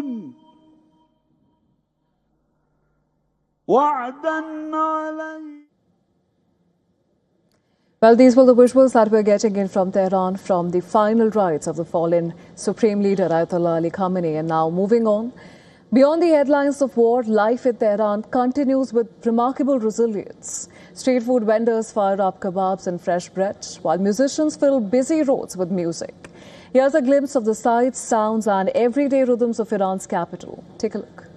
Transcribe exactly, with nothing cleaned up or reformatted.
وعدا علي. Well, these were the visuals that we're getting in from Tehran from the final rites of the fallen Supreme Leader Ayatollah Ali Khamenei. And now moving on. Beyond the headlines of war, life in Tehran continues with remarkable resilience. Street food vendors fire up kebabs and fresh bread, while musicians fill busy roads with music. Here's a glimpse of the sights, sounds and everyday rhythms of Iran's capital. Take a look.